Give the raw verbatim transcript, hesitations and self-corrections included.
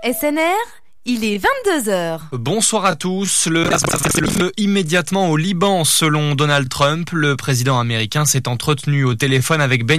S N R, il est vingt-deux heures. Bonsoir à tous. Le feu immédiatement au Liban, selon Donald Trump. Le président américain s'est entretenu au téléphone avec Ben